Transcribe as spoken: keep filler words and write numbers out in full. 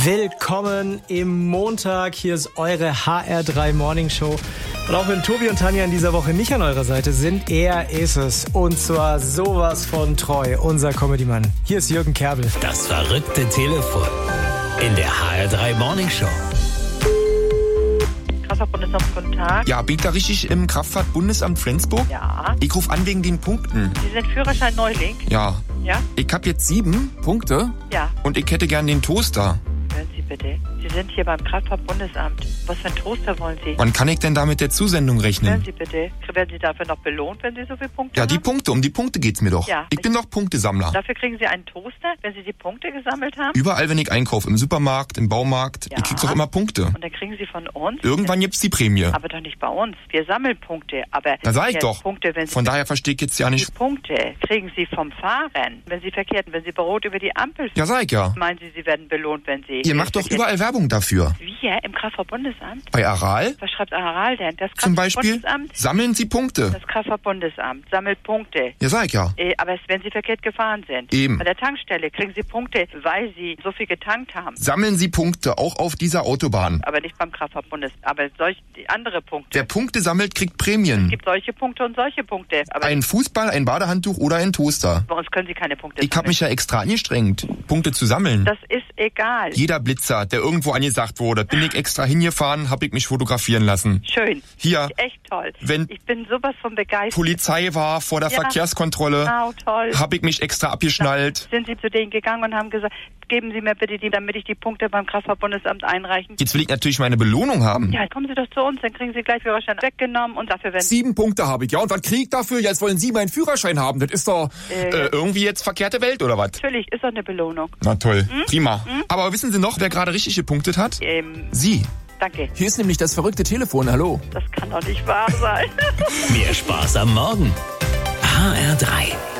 Willkommen im Montag. Hier ist eure H R drei Morning Show. Und auch wenn Tobi und Tanja in dieser Woche nicht an eurer Seite sind, er ist es. Und zwar sowas von treu, unser Comedy-Mann. Hier ist Jürgen Kerbel. Das verrückte Telefon in der H R drei Morning Show. Kraftfahrtbundesamt, guten Tag. Ja, bin ich da richtig im Kraftfahrtbundesamt Flensburg? Ja. Ich rufe an wegen den Punkten. Sie sind Führerschein-Neuling? Ja. Ja? Ich hab jetzt sieben Punkte. Ja. Und ich hätte gern den Toaster. Hören Sie bitte. Sie sind hier beim Kraftfahrtbundesamt. Was für einen Toaster wollen Sie? Wann kann ich denn da mit der Zusendung Hören rechnen? Sie bitte. Werden Sie dafür noch belohnt, wenn Sie so viele Punkte Ja, haben? die Punkte, um die Punkte geht's mir doch. Ja. Ich bin doch Punktesammler. Dafür kriegen Sie einen Toaster, wenn Sie die Punkte gesammelt haben? Überall, wenn ich einkaufe, im Supermarkt, im Baumarkt, Ja. ich krieg doch immer Punkte. Und dann kriegen Sie von uns? Irgendwann gibt's die Prämie. Aber doch nicht bei uns. Wir sammeln Punkte. Aber Da sag ich jetzt doch. Punkte, wenn Sie Von daher verstehe ich jetzt ja die nicht. Punkte kriegen Sie vom Fahren, wenn Sie verkehrten, wenn Sie bei Rot über die Ampel Ja, sag ich ja. Meinen Sie, Sie werden belohnt, wenn Sie... Ihr macht doch verkehren? überall Werbung dafür. Wir im Kraftfahrtbundesamt? Bei Aral Was schreibt Aral denn? Das zum Beispiel Kraftfahrtbundesamt? sammeln Sie Punkte. Das Kraftfahrtbundesamt sammelt Punkte. Ja, sag ich ja. Äh, aber wenn Sie verkehrt gefahren sind. Eben. Bei der Tankstelle kriegen Sie Punkte, weil Sie so viel getankt haben. Sammeln Sie Punkte, auch auf dieser Autobahn. Aber nicht beim Kraftfahrtbundesamt. Aber solche die andere Punkte. Wer Punkte sammelt, kriegt Es Prämien. gibt solche Punkte und solche Punkte. Aber Ein Fußball, ein Badehandtuch oder ein Toaster. bei uns können Sie keine Punkte Ich habe sammeln. mich ja extra angestrengt, Punkte zu sammeln. Das ist egal. Jeder Blitzer, der irgendwo angesagt wurde, bin ich extra hingefahren, habe ich mich fotografieren lassen. Schön. Hier, Echt toll. wenn Ich bin sowas von begeistert. Polizei war vor der Ja. Verkehrskontrolle, Genau, toll. habe ich mich extra abgeschnallt. Sind Sie zu denen gegangen und haben gesagt, geben Sie mir bitte die, damit ich die Punkte beim Kraftfahrtbundesamt einreichen. Jetzt will ich natürlich meine Belohnung haben. Ja, kommen Sie doch zu uns, dann kriegen Sie gleich Führerschein weggenommen und dafür werden Sieben Punkte habe ich, ja. Und was krieg ich dafür? Jetzt wollen Sie meinen Führerschein haben. Das ist doch... äh, Äh, irgendwie jetzt verkehrte Welt oder was? natürlich ist doch eine Belohnung. Na toll, Hm? prima. Aber wissen Sie noch, wer gerade richtig gepunktet hat? Ähm, Sie. danke. Hier ist nämlich das verrückte Telefon. Hallo. Das kann doch nicht wahr sein. Mehr Spaß am Morgen. H R drei.